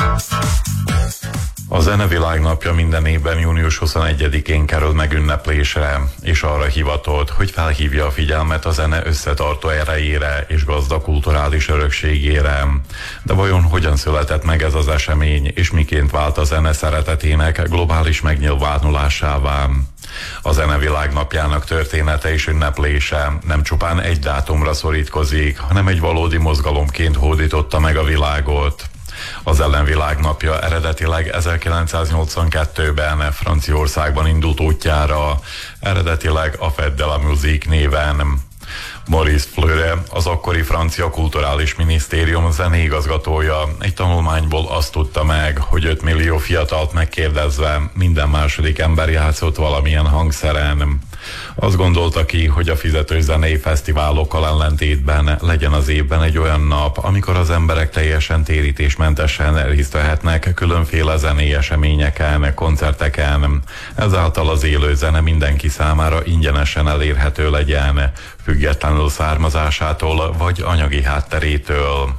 A Zene Világnapja minden évben június 21-én kerül megünneplésre, és arra hivatott, hogy felhívja a figyelmet a zene összetartó erejére és gazdag kulturális örökségére. De vajon hogyan született meg ez az esemény, és miként vált a zene szeretetének globális megnyilvánulásává? A Zene Világnapjának története és ünneplése nem csupán egy dátumra szorítkozik, hanem egy valódi mozgalomként hódította meg a világot. A Zene Világnapja eredetileg 1982-ben Franciaországban indult útjára, eredetileg a Fête de la Musique néven. Maurice Fleury, az akkori francia kulturális minisztérium zeneigazgatója egy tanulmányból azt tudta meg, hogy 5 millió fiatalt megkérdezve minden második ember játszott valamilyen hangszeren. Azt gondolta ki, hogy a fizetős zenei fesztiválokkal ellentétben legyen az évben egy olyan nap, amikor az emberek teljesen térítésmentesen részt vehetnek különféle zenei eseményeken, koncerteken. Ezáltal az élő zene mindenki számára ingyenesen elérhető legyen, függetlenül származásától vagy anyagi hátterétől.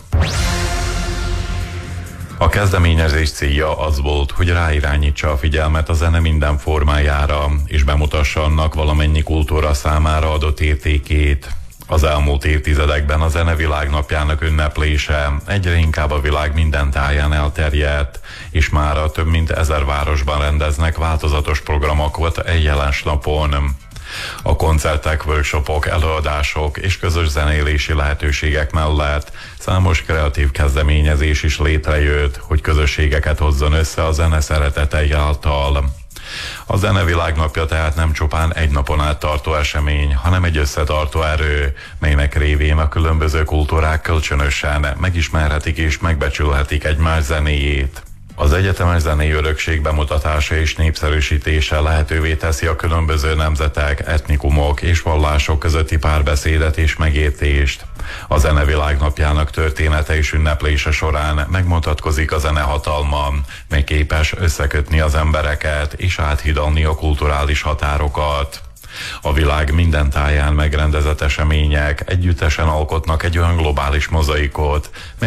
A kezdeményezés célja az volt, hogy ráirányítsa a figyelmet a zene minden formájára, és bemutassa annak valamennyi kultúra számára adott értékét. Az elmúlt évtizedekben a Zene Világnapjának ünneplése egyre inkább a világ minden táján elterjedt, és mára több mint 1000 városban rendeznek változatos programokat egy jelens napon. A koncertek, workshopok, előadások és közös zenélési lehetőségek mellett számos kreatív kezdeményezés is létrejött, hogy közösségeket hozzon össze a zene szeretetei által. A Zene Világnapja tehát nem csupán egy napon át tartó esemény, hanem egy összetartó erő, melynek révén a különböző kultúrák kölcsönösen megismerhetik és megbecsülhetik egymás zenéjét. Az egyetemes zenei örökség bemutatása és népszerűsítése lehetővé teszi a különböző nemzetek, etnikumok és vallások közötti párbeszédet és megértést. A Zene Világnapjának története és ünneplése során megmutatkozik a zene hatalma, mely képes összekötni az embereket és áthidalni a kulturális határokat. A világ minden táján megrendezett események együttesen alkotnak egy olyan globális mozaikot,